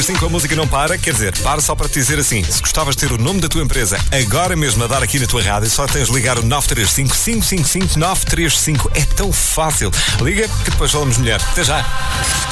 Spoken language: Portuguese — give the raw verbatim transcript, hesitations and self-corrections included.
Assim que a música não para, quer dizer, para só para te dizer assim, se gostavas de ter o nome da tua empresa agora mesmo a dar aqui na tua rádio, só tens de ligar o nove três cinco, cinco cinco cinco, nove três cinco. É tão fácil. Liga que depois falamos melhor. Até já.